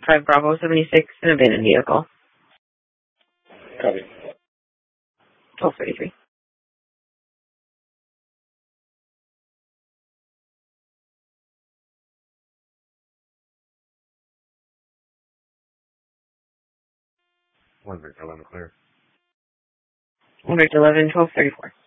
5 Bravo 76, an abandoned vehicle. Copy. 1233. One Victor 11 clear. 1 Victor 11, 1234.